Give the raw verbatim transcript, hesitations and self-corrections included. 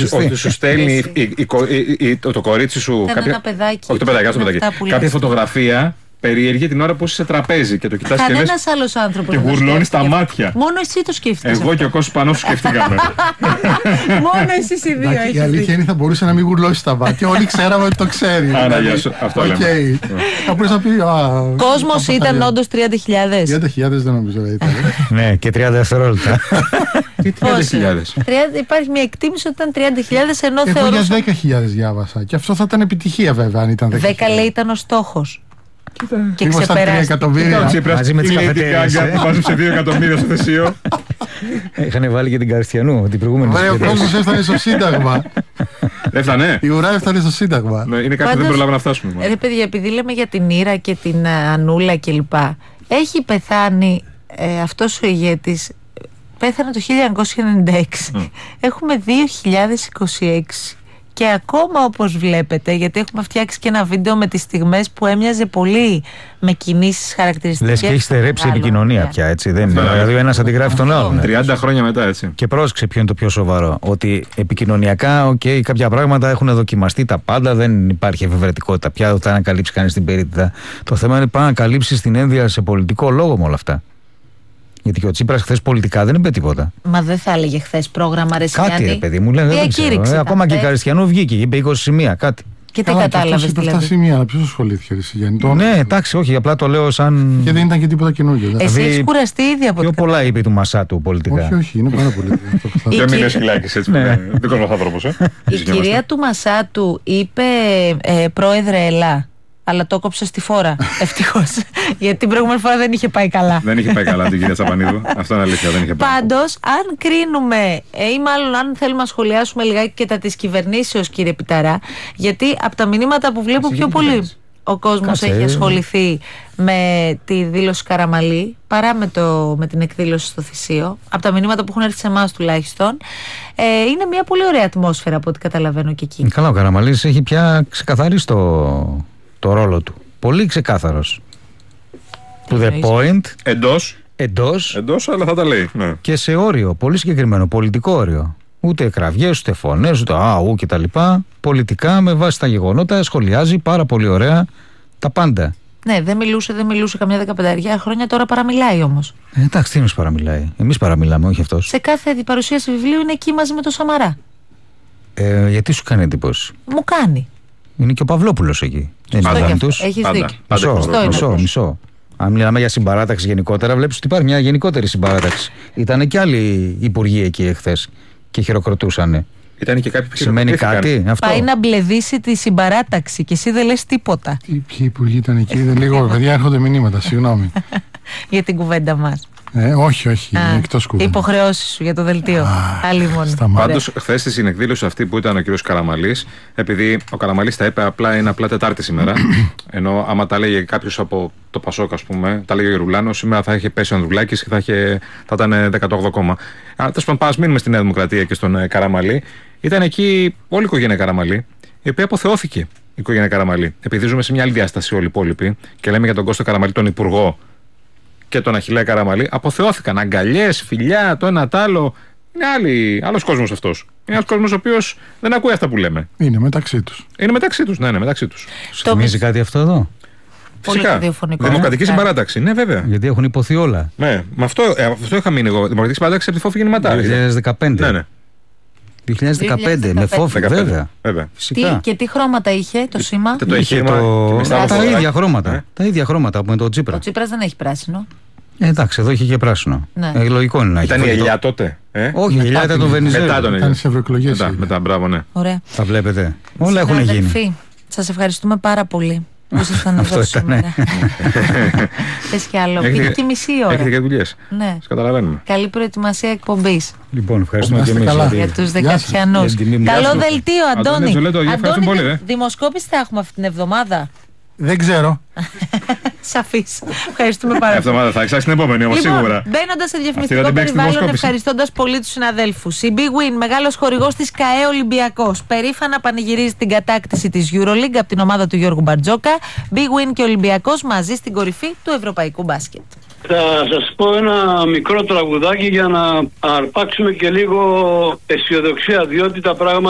ότι σου στέλνει το κορίτσι σου. Ήταν ένα παιδάκι. Όχι το παιδάκι, το παιδάκι. Κάποια φωτογραφία περίεργη την ώρα που είσαι σε τραπέζι και το κοιτάς και λες. Κανένας άλλος άνθρωπος. Και γουρλώνεις τα μάτια. Μόνο εσύ το σκέφτηκες. Εγώ και ο Κώστας πάνω σου σκεφτήκαμε. Μόνο εσείς οι δύο. Η αλήθεια είναι θα μπορούσε να μην γουρλώσει τα μάτια. Όλοι ξέραμε ότι το ξέρει. Άρα, γεια σου. Αυτό λέμε. Θα μπορούσε να πει. Κόσμος ήταν όντως τριάντα χιλιάδες. τριάντα χιλιάδες δεν νομίζω να ήταν. Ναι, και τριάντα δευτερόλεπτα. Τι τριάντα χιλιάδες. Υπάρχει μια εκτίμηση ότι ήταν τριάντα χιλιάδες ενώ θεωρούσα. θεωρούσα. Εγώ για δέκα χιλιάδες διάβασα. Και αυτό θα ήταν επιτυχία βέβαια αν ήταν δέκα χιλιάδες. δέκα λέει ήταν ο στόχος. Και ξεπεράσει. Μαζί με τις καφετέρειες. Βάζουν δύο εκατομμύρια στο θεσίο. Είχαν βάλει και την Καριστιανού την προηγούμενη. Βέβαια, ο κόσμος έφτανε στο Σύνταγμα. Έφτανε. Η ουρά έφτανε στο Σύνταγμα. Είναι κάτι που δεν προλάβαμε να φτάσουμε. Ρε παιδιά, επειδή λέμε για την Ήρα και την Ανούλα κλπ. Έχει πεθάνει ε, αυτός ο ηγέτης. Πέθανε το χίλια εννιακόσια ενενήντα έξι. Mm. Έχουμε δύο χιλιάδες είκοσι έξι. Και ακόμα όπως βλέπετε, γιατί έχουμε φτιάξει και ένα βίντεο με τις στιγμές που έμοιαζε πολύ με κινήσεις χαρακτηριστικές. Λες και έχει στερέψει η επικοινωνία πια, έτσι. Δεν είναι. Δηλαδή ο ένας αντιγράφει τον άλλον. τριάντα χρόνια μετά, έτσι. Και πρόσεξε ποιο είναι το πιο σοβαρό. Ότι επικοινωνιακά, okay, κάποια πράγματα έχουν δοκιμαστεί τα πάντα, δεν υπάρχει εφευρετικότητα πια, όταν ανακαλύψει κανείς την περίτητα. Το θέμα είναι πάνω να ανακαλύψει την ένδυα σε πολιτικό λόγο με όλα αυτά. Γιατί και ο Τσίπρας χθες πολιτικά δεν είπε τίποτα. Μα δεν θα έλεγε χθες πρόγραμμα ρε Σιάννη. Κάτι ρε παιδί μου, λέει, δεν ξέρω. Ε, ακόμα και η Καριστιανού βγήκε, είπε είκοσι σημεία, κάτι. Και τι κατάλαβες δηλαδή. Αυτά σημεία, αλλά ποιος ασχολήθηκε ρε Σιάννη. Ναι, εντάξει, όχι, απλά το λέω σαν. Και δεν ήταν και τίποτα καινούργιο. Εσύ έχεις κουραστεί ήδη από πιο πολλά είπε του Μασάτου πολιτικά. Όχι, όχι, είναι πάρα πολύ. Δεν μείνες φυλάκης έτσι. Δικός μας άνθρωπος. Η κυρία του Μασάτου είπε πρόεδρε Ελά. Αλλά το κόψε στη φόρα. Ευτυχώς. Γιατί την προηγούμενη φορά δεν είχε πάει καλά. Δεν είχε πάει καλά την κυρία Τσαπανίδου. Αυτό είναι αλήθεια. Δεν είχε πάει. Πάντως, αν κρίνουμε, ή μάλλον αν θέλουμε να σχολιάσουμε λιγάκι και τα της κυβερνήσεως, κύριε Πιταρά, γιατί από τα μηνύματα που βλέπω πιο πολύ ο κόσμος έχει ασχοληθεί με τη δήλωση Καραμαλή παρά με, το, με την εκδήλωση στο Θησίο. Από τα μηνύματα που έχουν έρθει σε εμάς τουλάχιστον, ε, είναι μια πολύ ωραία ατμόσφαιρα από ό,τι καταλαβαίνω και εκεί. Καλά, ο Καραμαλής έχει πια ξεκαθαρίσει το. Το ρόλο του. Πολύ ξεκάθαρος. To the point. Εντός. Εντός. Εντός, αλλά θα τα λέει. Ναι. Και σε όριο. Πολύ συγκεκριμένο. Πολιτικό όριο. Ούτε κραυγές, ούτε φωνές, ούτε αου και τα λοιπά. Πολιτικά, με βάση τα γεγονότα, σχολιάζει πάρα πολύ ωραία τα πάντα. Ναι, δεν μιλούσε, δεν μιλούσε καμιά δεκαπενταριά χρόνια, τώρα παραμιλάει όμως. Ε, εντάξει, τι μας παραμιλάει. Εμείς παραμιλάμε, όχι αυτός. Σε κάθε παρουσίαση βιβλίου είναι εκεί μαζί με τον Σαμαρά. Ε, γιατί σου κάνει εντύπωση. Μου κάνει. Είναι και ο Παυλόπουλος εκεί. Δεν είναι τους. Έχεις δίκιο. Μισό, μισό, μισό. Αν μιλάμε για συμπαράταξη γενικότερα, βλέπεις ότι υπάρχει μια γενικότερη συμπαράταξη. Ήταν και άλλοι υπουργοί εκεί εχθές και χειροκροτούσαν. Ήταν και κάποιοι που σημαίνει κάτι αυτό. Πάει να μπλεδίσει τη συμπαράταξη και εσύ δεν λες τίποτα. Ποιοι υπουργοί ήταν εκεί, δεν λίγο, παιδιά, έρχονται μηνύματα, συγγνώμη. Για την κουβέντα μας. Ε, όχι, όχι, είναι εκτός κουβέντα. Υποχρεώσεις σου για το δελτίο. Άλλη μόνο. Πάντως, χθες στη συνεκδήλωση αυτή που ήταν ο κ. Καραμαλής, επειδή ο Καραμαλής τα είπε απλά, είναι απλά Τετάρτη σήμερα. Ενώ άμα τα λέγε κάποιος από το Πασόκ, ας πούμε, τα λέγε ο Γερουλάνος, σήμερα θα είχε πέσει ο Ανδρουλάκης και θα, είχε, θα ήταν δεκαοκτώ κόμμα. Αν τέλος πάντων, μείνουμε στη Νέα Δημοκρατία και στον Καραμαλή. Ήταν εκεί όλη η οικογένεια Καραμαλή, η οποία αποθεώθηκε η οικογένεια Καραμαλή. Επειδή ζούμε σε μια άλλη διάσταση όλοι οι υπόλοιποι και λέμε για τον Κώστο Καραμαλή, τον υπουργό, και τον Αχιλλέα Καραμαλή, αποθεώθηκαν. Αγκαλιές, φιλιά, το ένα τ' άλλο. Είναι άλλη, άλλος κόσμος αυτός. Είναι ένας κόσμος ο οποίος δεν ακούει αυτά που λέμε. Είναι μεταξύ τους. Είναι μεταξύ τους, ναι, είναι μεταξύ τους. Σου θυμίζει κάτι αυτό εδώ? Φυσικά. Δημοκρατική συμπαράταξη, ναι, βέβαια. Γιατί έχουν υποθεί όλα. Ναι, με αυτό, ε, αυτό είχα μείνει εγώ. Δημοκρατική συμπαράταξη από τη Φόφη Γεννηματά. δύο χιλιάδες δεκαπέντε. Ναι, ναι. δύο χιλιάδες δεκαπέντε, με Φόφη, βέβαια. βέβαια. Τι, και τι χρώματα είχε το σήμα? Το είχε το... τα ίδια χρώματα. Ε? Τα ίδια χρώματα που με τον Τσίπρα. Ο Τσίπρας δεν έχει πράσινο. Ε, εντάξει, εδώ είχε και πράσινο. Ναι. Ε, λογικό είναι να έχει. Ήταν η ελιά τότε. Ε? Όχι, η ελιά ήταν το Βενιζέλο. Μετά τον Ήταν σε ευρωεκλογές. Μετά, μετά, μπράβο, ναι. Ωραία. Τα βλέπετε. Όλα έχουν γίνει. Σας ευχαριστούμε πάρα πολύ που ήσασταν εδώ σήμερα. Θες κι άλλο. Πήγε και μισή ώρα. Έχετε και δουλειές. Ναι. Σας καταλαβαίνουμε. Καλή προετοιμασία εκπομπής. Λοιπόν, ευχαριστούμε και εμείς για τους Δεκατιανούς. Καλό δελτίο, Αντώνη. Αντώνη, δημοσκόπηση θα έχουμε αυτή την εβδομάδα? Δεν ξέρω. Σαφής. Ευχαριστούμε πάρα πολύ. Εβδομάδα θα εξάξει την επόμενη όμως, λοιπόν, σίγουρα. Μπαίνοντας σε διαφημιστικό περιβάλλον, ευχαριστώντας πολύ τους συναδέλφους. Η Big Win, μεγάλος χορηγός της ΚΑΕ Ολυμπιακός, περήφανα πανηγυρίζει την κατάκτηση της EuroLeague από την ομάδα του Γιώργου Μπαρτζόκα. Big Win και Ολυμπιακός μαζί στην κορυφή του ευρωπαϊκού μπάσκετ. Θα σας πω ένα μικρό τραγουδάκι για να αρπάξουμε και λίγο αισιοδοξία, διότι τα πράγματα